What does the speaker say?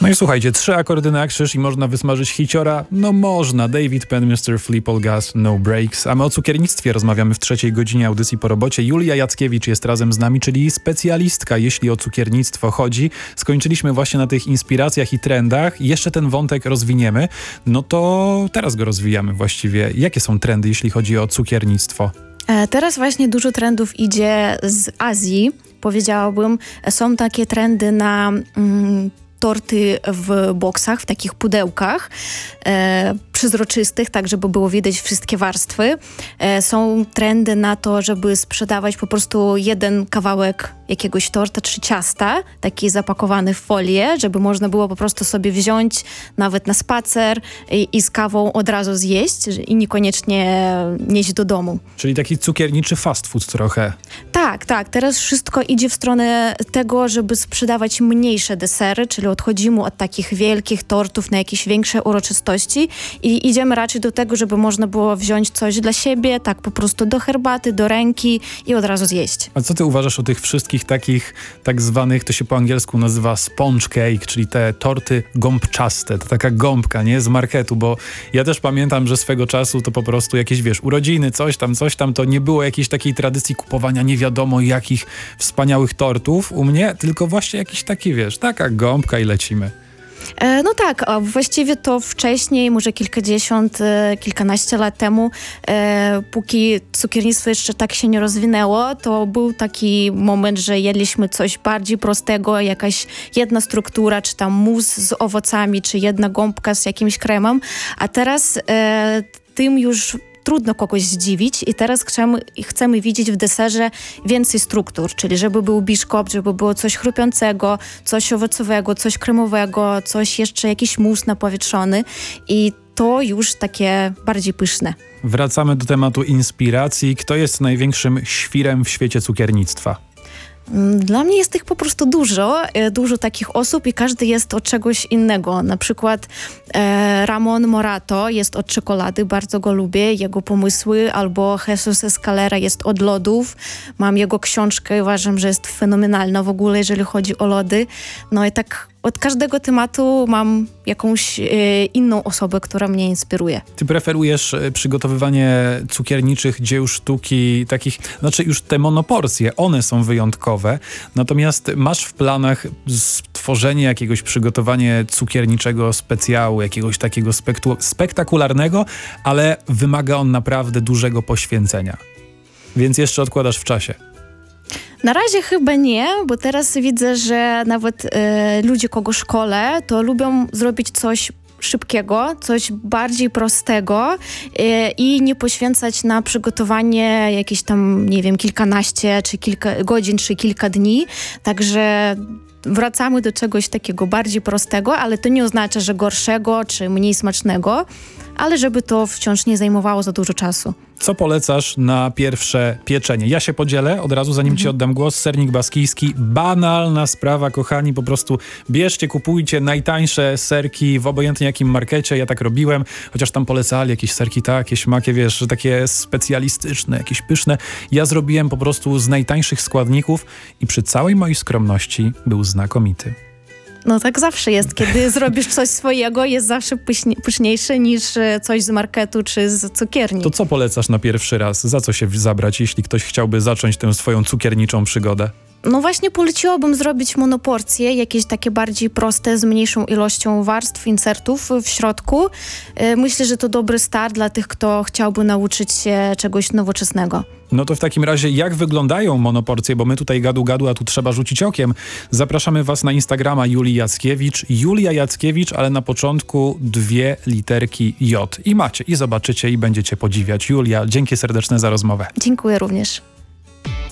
No i słuchajcie, 3 akordy na krzyż i można wysmażyć hiciora? No można. David Penn, Mr. Flipple Gas, No Breaks. A my o cukiernictwie rozmawiamy w 3. godzinie audycji po robocie. Julia Jackiewicz jest razem z nami, czyli specjalistka, jeśli o cukiernictwo chodzi. Skończyliśmy właśnie na tych inspiracjach i trendach. Jeszcze ten wątek rozwiniemy. No to teraz go rozwijamy właściwie. Jakie są trendy, jeśli chodzi o cukiernictwo? Teraz właśnie dużo trendów idzie z Azji. Powiedziałabym, są takie trendy na torty w boksach, w takich pudełkach przezroczystych, tak żeby było widać wszystkie warstwy. Są trendy na to, żeby sprzedawać po prostu jeden kawałek jakiegoś torta czy ciasta, taki zapakowany w folię, żeby można było po prostu sobie wziąć nawet na spacer i z kawą od razu zjeść i niekoniecznie nieść do domu. Czyli taki cukierniczy fast food trochę. Tak. Teraz wszystko idzie w stronę tego, żeby sprzedawać mniejsze desery, czyli odchodzimy od takich wielkich tortów na jakieś większe uroczystości i idziemy raczej do tego, żeby można było wziąć coś dla siebie, tak po prostu do herbaty, do ręki i od razu zjeść. A co ty uważasz o tych wszystkich takich tak zwanych, to się po angielsku nazywa sponge cake, czyli te torty gąbczaste, to taka gąbka, nie? Z marketu, bo ja też pamiętam, że swego czasu to po prostu jakieś, urodziny, coś tam, to nie było jakiejś takiej tradycji kupowania nie wiadomo jakich wspaniałych tortów u mnie, tylko właśnie jakiś taki, taka gąbka i lecimy. No tak, a właściwie to wcześniej, może kilkadziesiąt, kilkanaście lat temu, póki cukiernictwo jeszcze tak się nie rozwinęło, to był taki moment, że jedliśmy coś bardziej prostego, jakaś jedna struktura, czy tam mus z owocami, czy jedna gąbka z jakimś kremem, a teraz tym już trudno kogoś zdziwić i teraz chcemy widzieć w deserze więcej struktur, czyli żeby był biszkopt, żeby było coś chrupiącego, coś owocowego, coś kremowego, coś jeszcze, jakiś mus napowietrzony i to już takie bardziej pyszne. Wracamy do tematu inspiracji. Kto jest największym świrem w świecie cukiernictwa? Dla mnie jest ich po prostu dużo takich osób i każdy jest od czegoś innego. Na przykład Ramon Morato jest od czekolady, bardzo go lubię, jego pomysły, albo Jesus Escalera jest od lodów. Mam jego książkę i uważam, że jest fenomenalna w ogóle, jeżeli chodzi o lody. No i tak od każdego tematu mam jakąś inną osobę, która mnie inspiruje. Ty preferujesz przygotowywanie cukierniczych dzieł sztuki, takich, znaczy już te monoporcje, one są wyjątkowe, natomiast masz w planach stworzenie jakiegoś przygotowanie cukierniczego specjału, jakiegoś takiego spektakularnego, ale wymaga on naprawdę dużego poświęcenia. Więc jeszcze odkładasz w czasie. Na razie chyba nie, bo teraz widzę, że nawet ludzie, kogo szkolę, to lubią zrobić coś szybkiego, coś bardziej prostego i nie poświęcać na przygotowanie jakieś tam, nie wiem, kilkanaście, czy kilka godzin, czy kilka dni. Także wracamy do czegoś takiego bardziej prostego, ale to nie oznacza, że gorszego, czy mniej smacznego, ale żeby to wciąż nie zajmowało za dużo czasu. Co polecasz na pierwsze pieczenie? Ja się podzielę od razu, zanim ci oddam głos. Sernik baskijski, banalna sprawa, kochani, po prostu bierzcie, kupujcie najtańsze serki w obojętnie jakim markecie. Ja tak robiłem, chociaż tam polecali jakieś serki takie, śmakie, takie specjalistyczne, jakieś pyszne. Ja zrobiłem po prostu z najtańszych składników i przy całej mojej skromności był znakomity. No tak zawsze jest, kiedy zrobisz coś swojego, jest zawsze pyszniejsze niż coś z marketu czy z cukierni. To co polecasz na pierwszy raz? Za co się zabrać, jeśli ktoś chciałby zacząć tę swoją cukierniczą przygodę? No właśnie poleciłabym zrobić monoporcje, jakieś takie bardziej proste, z mniejszą ilością warstw, insertów w środku. Myślę, że to dobry start dla tych, kto chciałby nauczyć się czegoś nowoczesnego. No to w takim razie jak wyglądają monoporcje, bo my tutaj gadu, a tu trzeba rzucić okiem. Zapraszamy was na Instagrama Julii Jackiewicz. Julia Jackiewicz, ale na początku 2 literki J. I macie, i zobaczycie, i będziecie podziwiać. Julia, dzięki serdeczne za rozmowę. Dziękuję również.